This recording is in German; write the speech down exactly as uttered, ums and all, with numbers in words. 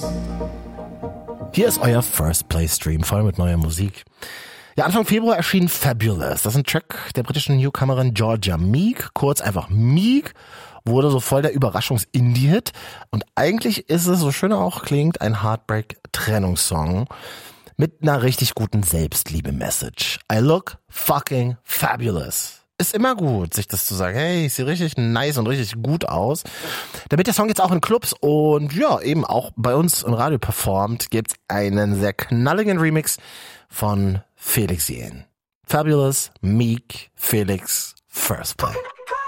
Hier ist euer First Play Stream, voll mit neuer Musik. Ja, Anfang Februar erschien Fabulous. Das ist ein Track der britischen Newcomerin Georgia Meek, kurz einfach Meek, wurde so voll der Überraschungs-Indie-Hit. Und eigentlich ist es, so schön er auch klingt, ein Heartbreak-Trennungssong mit einer richtig guten Selbstliebe-Message. I look fucking fabulous. Ist immer gut, sich das zu sagen. Hey, ich sehe richtig nice und richtig gut aus. Damit der Song jetzt auch in Clubs und ja, eben auch bei uns im Radio performt, gibt's einen sehr knalligen Remix von Felix Jähn. Fabulous, Meek, Felix, First Play.